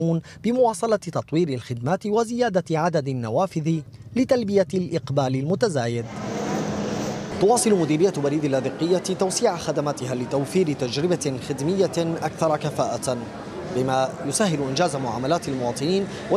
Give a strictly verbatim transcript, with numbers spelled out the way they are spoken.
بمواصلة تطوير الخدمات وزيادة عدد النوافذ لتلبية الإقبال المتزايد. تواصل مديرية بريد اللاذقية توسيع خدماتها لتوفير تجربة خدمية أكثر كفاءة، بما يسهل إنجاز معاملات المواطنين